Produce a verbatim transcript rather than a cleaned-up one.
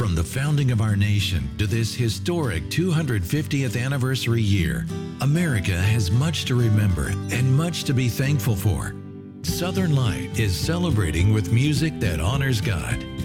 From the founding of our nation to this historic two hundred fiftieth anniversary year, America has much to remember and much to be thankful for. Southern Light is celebrating with music that honors God.